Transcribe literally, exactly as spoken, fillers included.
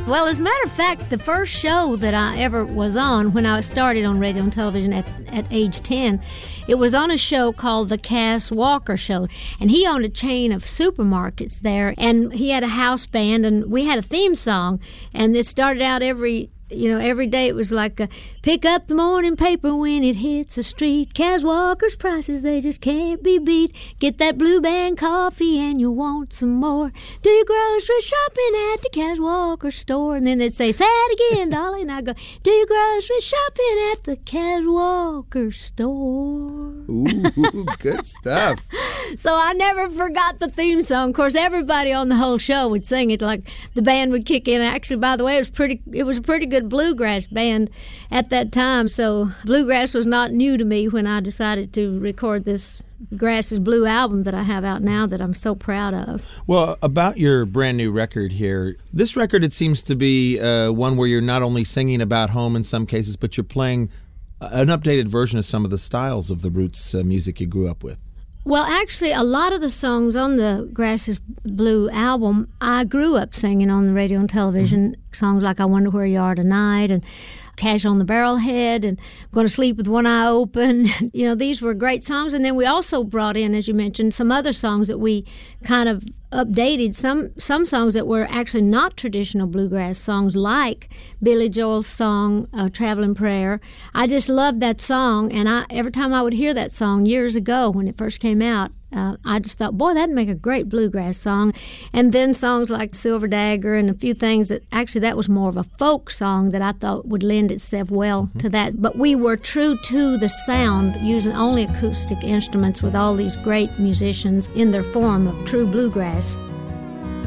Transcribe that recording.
Well, as a matter of fact, the first show that I ever was on when I started on radio and television at, at age ten, it was on a show called The Cass Walker Show. And he owned a chain of supermarkets there, and he had a house band, and we had a theme song. And this started out every... You know, every day it was like, a, pick up the morning paper when it hits the street. Cass Walker's prices, they just can't be beat. Get that Blue Band coffee and you'll want some more. Do your grocery shopping at the Cass Walker store. And then they'd say, say it again, Dolly. And I'd go, do your grocery shopping at the Cass Walker store. Ooh, good stuff. So I never forgot the theme song. Of course, everybody on the whole show would sing it. Like the band would kick in. Actually, by the way, it was pretty. It was a pretty good bluegrass band at that time. So bluegrass was not new to me when I decided to record this Grass is Blue album that I have out now that I'm so proud of. Well, about your brand new record here, this record, it seems to be uh, one where you're not only singing about home in some cases, but you're playing an updated version of some of the styles of the roots uh, music you grew up with. Well, actually, a lot of the songs on the Grass is Blue album, I grew up singing on the radio and television. Mm-hmm. Songs like I Wonder Where You Are Tonight and Cash on the Barrelhead and Going to Sleep with One Eye Open. You know, these were great songs. And then we also brought in, as you mentioned, some other songs that we kind of updated. Some some songs that were actually not traditional bluegrass songs, like Billy Joel's song, uh, Traveling Prayer. I just loved that song. And I every time I would hear that song years ago when it first came out, Uh, I just thought, boy, that'd make a great bluegrass song. And then songs like Silver Dagger and a few things that actually that was more of a folk song that I thought would lend itself well mm-hmm. to that. But we were true to the sound, using only acoustic instruments with all these great musicians in their form of true bluegrass.